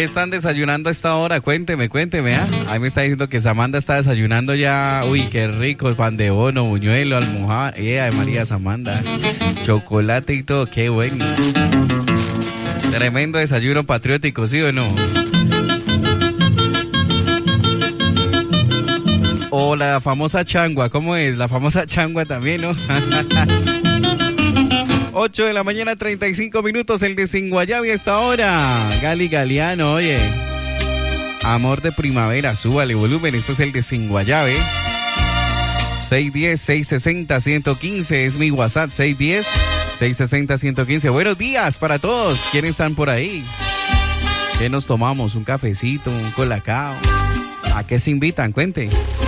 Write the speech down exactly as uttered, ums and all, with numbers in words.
¿Qué están desayunando a esta hora? Cuénteme, cuénteme, ¿ah? Ahí me está diciendo que Samantha está desayunando ya. Uy, qué rico, pan de bono, buñuelo, almohada. Eh, ay, María Samantha. Chocolate y todo, qué bueno. Tremendo desayuno patriótico, ¿sí o no? O la famosa changua, ¿cómo es? La famosa changua también, ¿no? ocho de la mañana, treinta y cinco minutos, el de Singuayabi a esta hora. Gali Galeano, oye. Amor de primavera, súbale volumen, esto es el de Singuayabi. seis uno cero, seis seis cero, uno uno cinco es mi WhatsApp, seis uno cero, seis seis cero, uno uno cinco. Buenos días para todos, ¿quiénes están por ahí? ¿Qué nos tomamos? ¿Un cafecito? ¿Un colacao? ¿A qué se invitan? Cuente.